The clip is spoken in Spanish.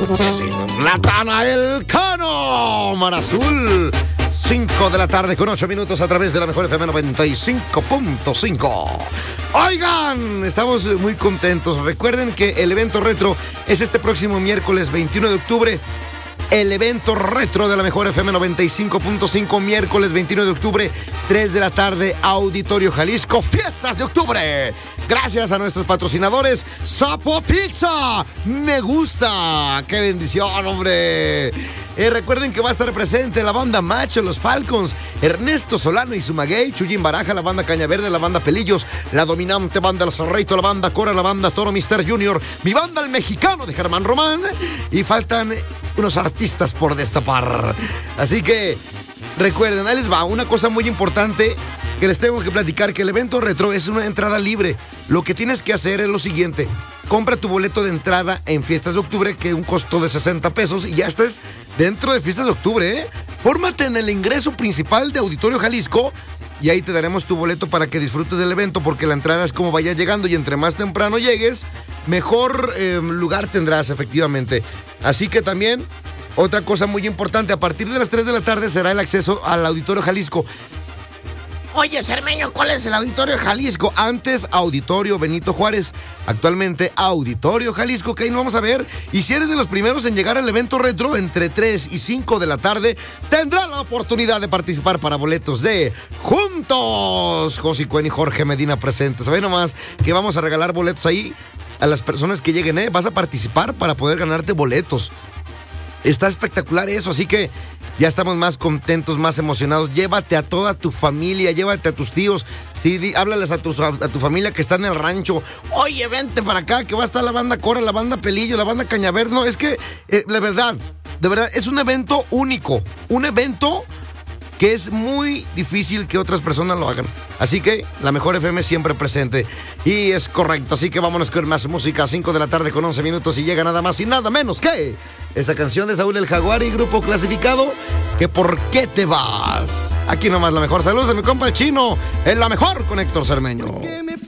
Sí, sí. Natanael Cano, Mar Azul. 5 de la tarde con 8 minutos a través de la mejor FM 95.5. Oigan, estamos muy contentos. Recuerden que el evento retro es este próximo miércoles 21 de octubre. El evento retro de la mejor FM 95.5, miércoles 21 de octubre, 3 de la tarde, Auditorio Jalisco, fiestas de octubre. Gracias a nuestros patrocinadores, Sapo Pizza. Me gusta. ¡Qué bendición, hombre! Recuerden que va a estar presente la banda Macho, los Falcons, Ernesto Solano y Sumaguey, Chuyín Baraja, la banda Caña Verde, la banda Pelillos, la dominante banda El Zorrito, la banda Cora, la banda Toro Mister Junior, mi banda El Mexicano de Germán Román, y faltan unos artistas por destapar. Así que recuerden, ahí les va una cosa muy importante que les tengo que platicar, que el evento retro es una entrada libre. Lo que tienes que hacer es lo siguiente: compra tu boleto de entrada en Fiestas de Octubre, que un costo de 60 pesos, y ya estás dentro de Fiestas de Octubre, ¿eh? Fórmate en el ingreso principal de Auditorio Jalisco y ahí te daremos tu boleto para que disfrutes del evento, porque la entrada es como vaya llegando, y entre más temprano llegues, mejor lugar tendrás, efectivamente. Así que también, otra cosa muy importante, a partir de las 3 de la tarde será el acceso al Auditorio Jalisco. Oye, Cermeño, ¿cuál es el Auditorio Jalisco? Antes, Auditorio Benito Juárez. Actualmente, Auditorio Jalisco, que ahí nos vamos a ver. Y si eres de los primeros en llegar al evento retro, entre 3 y 5 de la tarde, tendrás la oportunidad de participar para boletos de Juntos. Josi Cuen y Jorge Medina presentes. ¿Saben nomás que vamos a regalar boletos ahí a las personas que lleguen, Vas a participar para poder ganarte boletos. Está espectacular eso, así que ya estamos más contentos, más emocionados. Llévate a toda tu familia, llévate a tus tíos. Sí, háblales a tu familia que está en el rancho. Oye, vente para acá, que va a estar la banda Cora, la banda Pelillo, la banda Cañaver. No, es que, de verdad, es un evento único. Un evento que es muy difícil que otras personas lo hagan. Así que la mejor FM siempre presente. Y es correcto, así que vámonos con más música. 5 de la tarde con 11 minutos y llega nada más y nada menos que esa canción de Saúl el Jaguar y Grupo Clasificado, que ¿por qué te vas? Aquí nomás la mejor. Saludos de mi compa el Chino, en la mejor con Héctor Cermeño.